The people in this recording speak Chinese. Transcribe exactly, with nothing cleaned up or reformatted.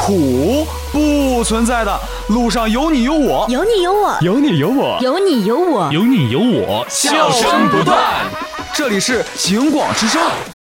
苦不存在的，路上有你有我， 有你有我， 有你有我， 有你有我， 有你有我， 笑声不断。这里是警广之声。